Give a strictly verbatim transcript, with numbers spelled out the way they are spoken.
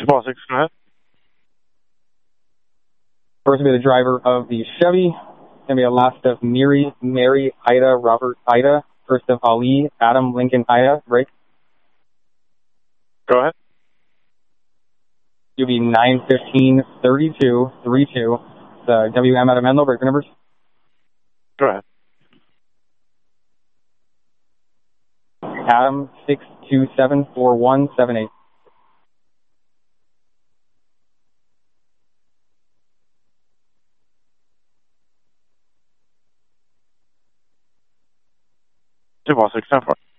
two four six, go ahead. First will be the driver of the Chevy. Going to be a last of Mary, Mary, Ida, Robert, Ida. First of Ali, Adam, Lincoln, Ida. Break. Go ahead. You'll be nine fifteen thirty-two thirty-two. The W M Adam Menlo. Break your numbers. Go ahead. Adam six two seven four one seven eight. two four six, ten four.